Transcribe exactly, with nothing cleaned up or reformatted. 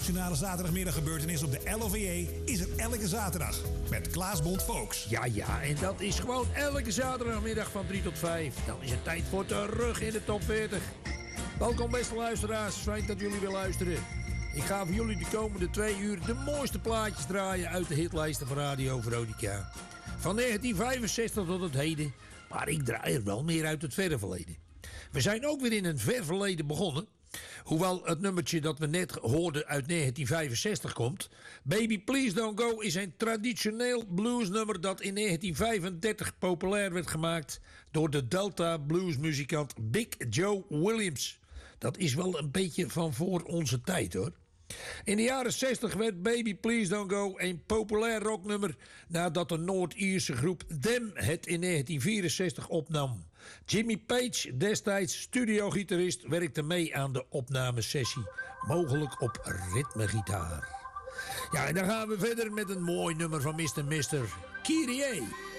nationale zaterdagmiddaggebeurtenis op de L O V J is er elke zaterdag met Klaas Bond Volks. Ja, ja, en dat is gewoon elke zaterdagmiddag van drie tot vijf. Dan is het tijd voor terug in de top veertig. Welkom beste luisteraars, fijn dat jullie weer luisteren. Ik ga voor jullie de komende twee uur de mooiste plaatjes draaien uit de hitlijsten van Radio Veronica. Van negentien vijfenzestig tot het heden, maar ik draai er wel meer uit het verre verleden. We zijn ook weer in een ver verleden begonnen. Hoewel het nummertje dat we net hoorden uit negentien vijfenzestig komt. Baby Please Don't Go is een traditioneel bluesnummer dat in negentien vijfendertig populair werd gemaakt door de Delta bluesmuzikant Big Joe Williams. Dat is wel een beetje van voor onze tijd hoor. In de jaren zestig werd Baby Please Don't Go een populair rocknummer nadat de Noord-Ierse groep Them het in negentien vierenzestig opnam. Jimmy Page, destijds studiogitarist, werkte mee aan de opnamesessie, mogelijk op ritmegitaar. Ja, en dan gaan we verder met een mooi nummer van mister mister Kyrie.